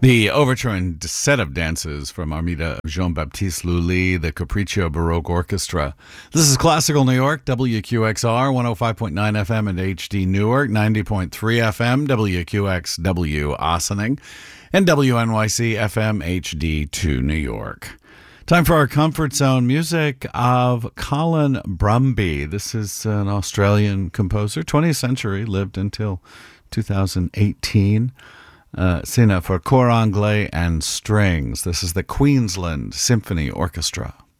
The overture and set of dances from Armida of Jean-Baptiste Lully, the Capriccio Baroque Orchestra. This is Classical New York, WQXR, 105.9 FM and HD Newark, 90.3 FM, WQXW Ossining, and WNYC FM HD2 New York. Time for our Comfort Zone music of Colin Brumby. This is an Australian composer, 20th century, lived until 2018. Sina for cor anglais and strings. This is the Queensland Symphony Orchestra.